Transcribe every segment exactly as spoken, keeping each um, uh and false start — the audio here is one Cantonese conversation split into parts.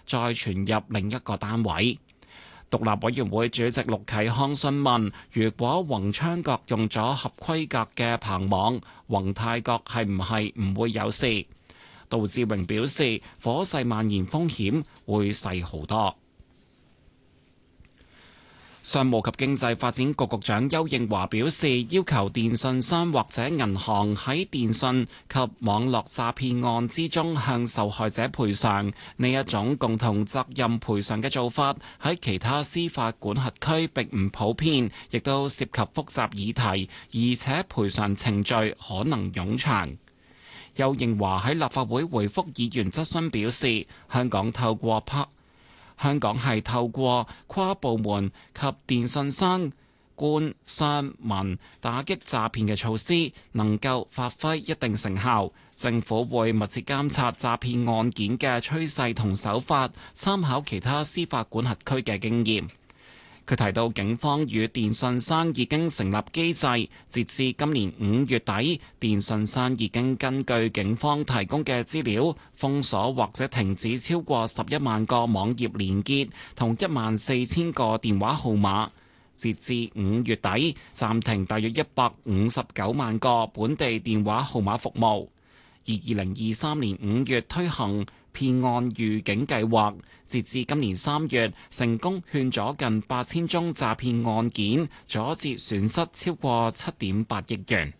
再傳入另一個單位。獨立委員會主席陸啟康詢問，如果宏昌閣用咗合規格嘅棚網，宏泰閣係唔係唔會有事？杜志榮表示，火勢蔓延風險會細好多。商務及經濟發展局局長邱應華表示，要求電信商或者銀行喺電信及網絡詐騙案之中向受害者賠償，呢一種共同責任賠償嘅做法喺其他司法管轄區並唔普遍，亦都涉及複雜議題，而且賠償程序可能冗長。邱應華喺立法會回覆議員質詢表示，香港透過拍香港係透過跨部門及電信商、官、商、民打擊詐騙嘅措施，能夠發揮一定成效。政府會密切監察詐騙案件嘅趨勢同手法，參考其他司法管轄區嘅經驗。佢提到，警方與電信商已經成立機制，截至今年五月底，電信商已經根據警方提供嘅資料，封鎖或者停止超過十一萬個網頁連結同一萬四千個電話號碼。截至五月底，暫停大約一百五十九萬個本地電話號碼服務。而二零二三年五月推行騙案預警計劃，截至今年三月，成功勸阻近八千宗詐騙案件，阻截損失超過七點八億元。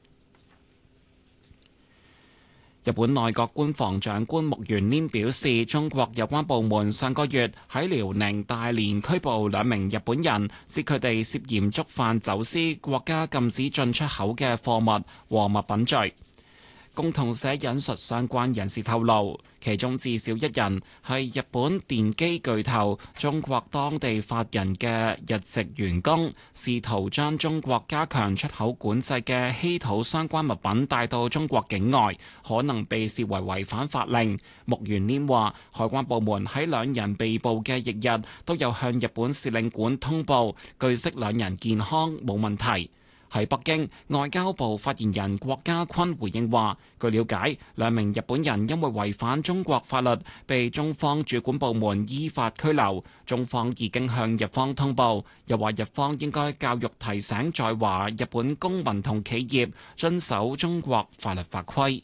日本內閣官房長官木原稔表示，中國有關部門上個月喺遼寧大連拘捕兩名日本人，指佢哋涉嫌觸犯走私國家禁止進出口嘅貨物和物品罪。共同社引述相關人士透露，其中至少一人係日本電機巨頭中國當地法人嘅日籍員工，試圖將中國加強出口管制嘅稀土相關物品帶到中國境外，可能被視為違反法令。木原稔話，海關部門喺兩人被捕嘅翌日都有向日本使領館通報，據悉兩人健康冇問題。喺北京，外交部發言人郭家坤回應話，據了解，兩名日本人因為違反中國法律，被中方主管部門依法拘留。中方已經向日方通報，又話日方應該教育提醒在華日本公民同企業遵守中國法律法規。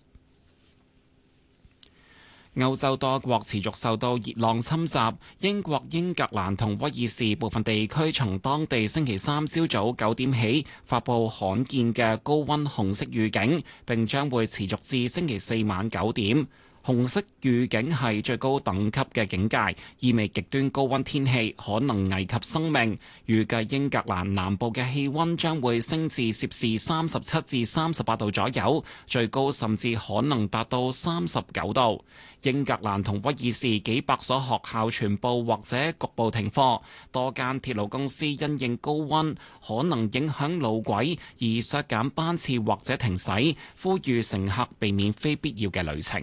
歐洲多國持續受到熱浪侵襲，英國、英格蘭同威爾士部分地區從當地星期三朝早九點起發布罕見嘅高溫紅色預警，並將會持續至星期四晚九點。紅色預警係最高等級嘅警戒，意味極端高溫天氣可能危及生命。預計英格蘭南部嘅氣溫將會升至攝氏三十七至三十八度左右，最高甚至可能達到三十九度。英格蘭同威爾士幾百所學校全部或者局部停課，多間鐵路公司因應高溫可能影響路軌而削減班次或者停駛，呼籲乘客避免非必要嘅旅程。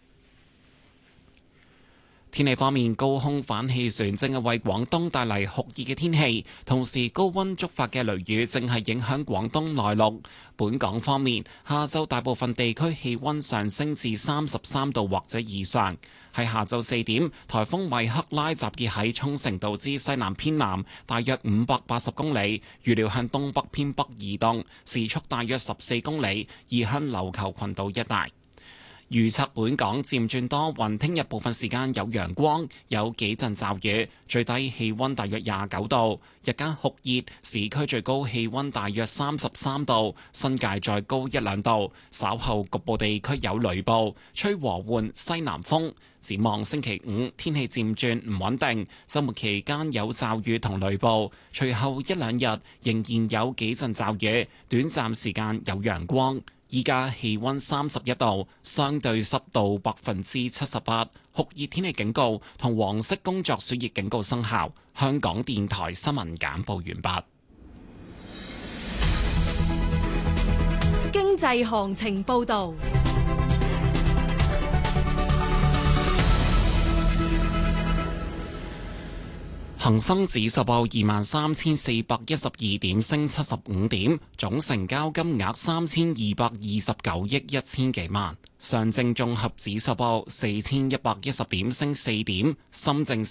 天氣方面，高空反氣旋正係為廣東帶嚟酷熱嘅天氣，同時高溫觸發嘅雷雨正係影響廣東內陸。本港方面，下晝大部分地區氣溫上升至三十三度或者以上。喺下晝四點，颱風米克拉集結喺沖繩島之西南偏南，大約五百八十公里，預料向東北偏北移動，時速大約十四公里，移向琉球群島一帶。預測本港漸轉多雲，聽日部分時間有陽光，有幾陣驟雨，最低氣溫大約廿九度，日間酷熱，市區最高氣溫大約三十三度，新界再高一兩度。稍後局部地區有雷暴，吹和緩西南風。展望星期五天氣漸轉唔穩定，週末期間有驟雨同雷暴，隨後一兩日仍然有幾陣驟雨，短暫時間有陽光。依家氣溫三十一度，相對濕度百分之七十八，酷熱天氣警告同黃色工作暑熱警告生效。香港電台新聞簡報完畢。 經濟行情報導。 恒生指數報二萬三千四百一十二點，升七十五點，總成交金額三千二百二十九億一千幾萬。上證綜合指數報四千一百一十點，升四點。深證